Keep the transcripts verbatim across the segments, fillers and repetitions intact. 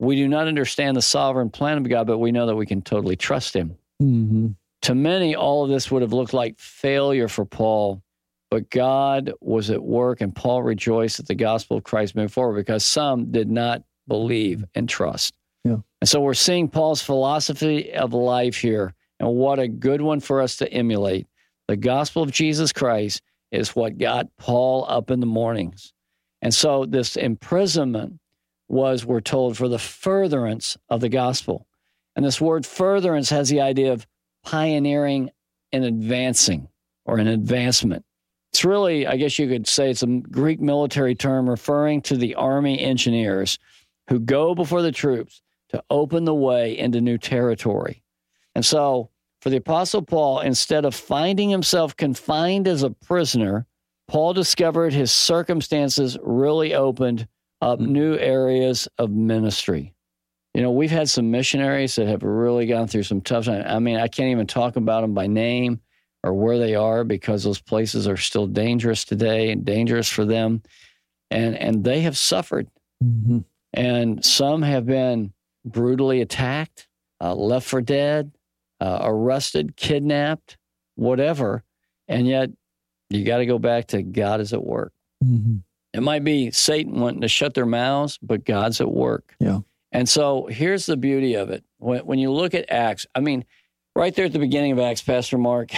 we do not understand the sovereign plan of God, but we know that we can totally trust him. Mm-hmm. To many, all of this would have looked like failure for Paul, but God was at work, and Paul rejoiced that the gospel of Christ moved forward because some did not believe and trust. Yeah. And so we're seeing Paul's philosophy of life here, and what a good one for us to emulate. The gospel of Jesus Christ is what got Paul up in the mornings. And so this imprisonment was, we're told, for the furtherance of the gospel. And this word furtherance has the idea of pioneering and advancing, or an advancement. It's really, I guess you could say, it's a Greek military term referring to the army engineers who go before the troops to open the way into new territory. And so for the Apostle Paul, instead of finding himself confined as a prisoner, Paul discovered his circumstances really opened up new areas of ministry. You know, we've had some missionaries that have really gone through some tough times. I mean, I can't even talk about them by name or where they are because those places are still dangerous today and dangerous for them. And and they have suffered. Mm-hmm. And some have been brutally attacked, uh, left for dead, uh, arrested, kidnapped, whatever. And yet you got to go back to God is at work. Mm-hmm. It might be Satan wanting to shut their mouths, but God's at work. Yeah. And so here's the beauty of it. When, when you look at Acts, I mean, right there at the beginning of Acts, Pastor Mark,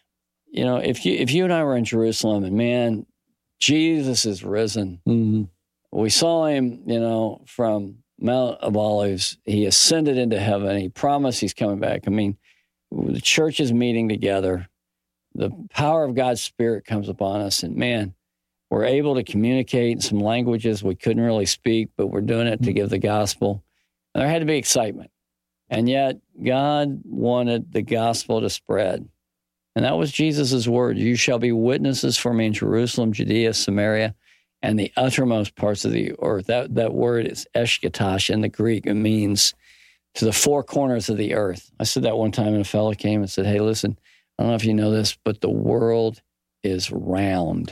you know, if you if you and I were in Jerusalem and, man, Jesus is risen. Mm-hmm. We saw him, you know, from Mount of Olives. He ascended into heaven. He promised he's coming back. I mean, the church is meeting together. The power of God's Spirit comes upon us. And, man, we're able to communicate in some languages we couldn't really speak, but we're doing it to give the gospel. And there had to be excitement. And yet God wanted the gospel to spread. And that was Jesus' word. You shall be witnesses for me in Jerusalem, Judea, Samaria, and the uttermost parts of the earth. That, that word is eshkatash in the Greek. It means to the four corners of the earth. I said that one time, and a fellow came and said, hey, listen, I don't know if you know this, but the world is round.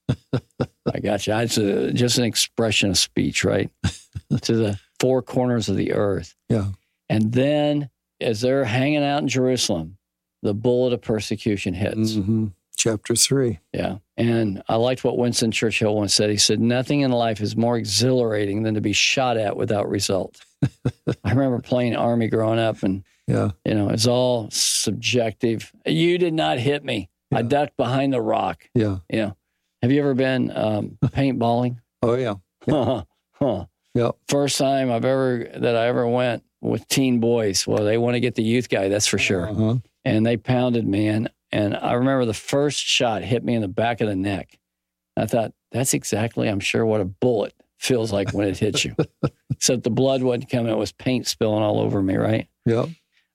I got you. It's a, just an expression of speech, right? To the four corners of the earth. Yeah. And then as they're hanging out in Jerusalem, the bullet of persecution hits. Mm-hmm. Chapter three. Yeah. And I liked what Winston Churchill once said. He said, nothing in life is more exhilarating than to be shot at without result. I remember playing Army growing up, and, yeah, you know, it's all subjective. You did not hit me. Yeah. I ducked behind the rock. Yeah. You know, have you ever been um, paintballing? Oh, yeah. Huh. Huh. Yeah. First time I've ever, that I ever went with teen boys. Well, they want to get the youth guy, that's for sure. Uh-huh. And they pounded me. And, and I remember the first shot hit me in the back of the neck. I thought, that's exactly, I'm sure, what a bullet feels like when it hits you. Except the blood wasn't coming. It was paint spilling all over me, right? Yeah.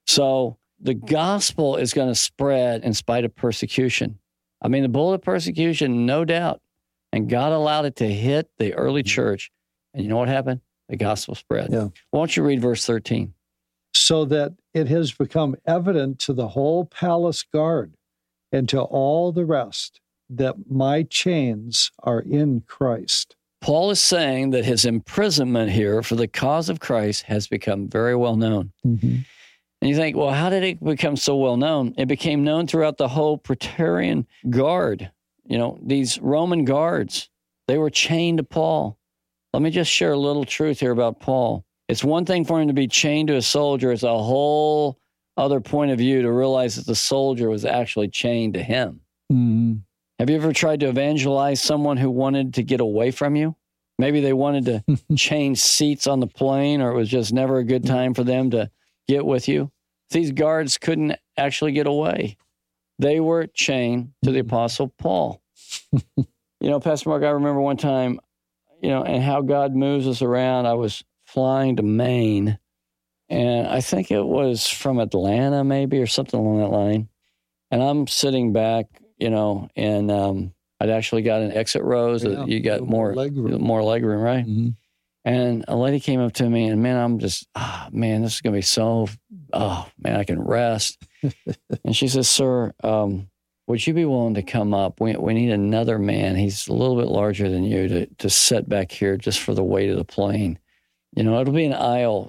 So the gospel is going to spread in spite of persecution. I mean, the bullet of persecution, no doubt. And God allowed it to hit the early church. And you know what happened? The gospel spread. Yeah. Why don't you read verse thirteen? So that it has become evident to the whole palace guard and to all the rest that my chains are in Christ. Paul is saying that his imprisonment here for the cause of Christ has become very well known. Mm-hmm. And you think, well, how did it become so well known? It became known throughout the whole Praetorian Guard. You know, these Roman guards, they were chained to Paul. Let me just share a little truth here about Paul. It's one thing for him to be chained to a soldier. It's a whole other point of view to realize that the soldier was actually chained to him. Mm-hmm. Have you ever tried to evangelize someone who wanted to get away from you? Maybe they wanted to change seats on the plane, or it was just never a good time for them to get with you. These guards couldn't actually get away. They were chained to the Apostle Paul. You know, Pastor Mark, I remember one time, you know, and how God moves us around. I was flying to Maine, and I think it was from Atlanta maybe, or something along that line. And I'm sitting back, you know, and um, I'd actually got an exit rows. Yeah, you got more leg room. more leg room, right? Mm-hmm. And a lady came up to me, and man, I'm just, oh, man, this is going to be so, oh, man, I can rest. And she says, sir, um, would you be willing to come up? We we need another man. He's a little bit larger than you to, to sit back here just for the weight of the plane. You know, it'll be an eye